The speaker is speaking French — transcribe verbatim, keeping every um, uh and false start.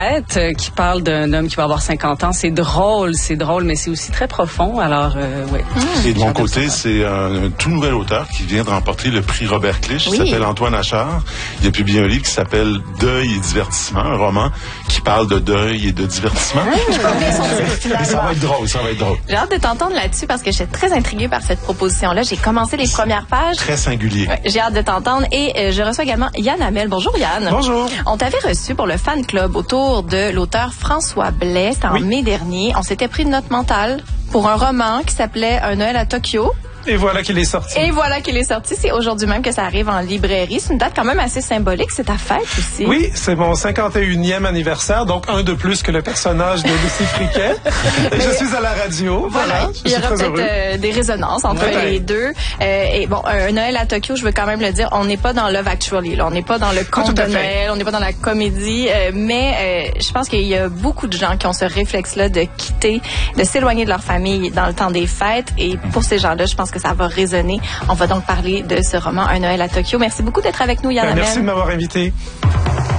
euh, qui parle d'un homme qui va avoir cinquante ans. C'est drôle, c'est drôle, mais c'est aussi très profond. Alors, euh, ouais. Mmh. Et de mon côté, c'est un, un tout nouvel auteur qui vient de remporter le prix Robert Clich, oui. qui s'appelle Antoine Achard. Il a publié un livre qui s'appelle Deuil et divertissement, un roman qui parle de deuil et de divertissement. Mmh. Et ça va être drôle, ça va être drôle. J'ai hâte de t'entendre là-dessus parce que j'étais très intriguée par cette proposition-là. J'ai commencé les premières pages. Très singulier. Ouais, j'ai hâte de t'entendre. Et euh, je reçois également Yann Hamel. Bonjour Yann. Bonjour. On t'avait reçu pour le fan club autour de l'auteur François Blais. C'était en oui. mai dernier. On s'était pris de note mentale pour un roman qui s'appelait Un Noël à Tokyo. Et voilà qu'il est sorti. Et voilà qu'il est sorti. C'est aujourd'hui même que ça arrive en librairie. C'est une date quand même assez symbolique. C'est ta fête aussi. Oui, c'est mon cinquante et unième anniversaire, donc un de plus que le personnage de Lucie Friquet. Et je suis à la radio. Voilà. voilà. Il y aura peut-être euh, des résonances entre ouais, les deux. Euh, et bon, un Noël à Tokyo, je veux quand même le dire, on n'est pas dans Love Actually. Là. On n'est pas dans le conte de Noël. On n'est pas dans la comédie. Euh, mais euh, je pense qu'il y a beaucoup de gens qui ont ce réflexe-là de quitter, de s'éloigner de leur famille dans le temps des fêtes. Et pour ces gens-là, je pense que ça va résonner. On va donc parler de ce roman Un Noël à Tokyo. Merci beaucoup d'être avec nous, Yann Hamel. Merci de m'avoir invité.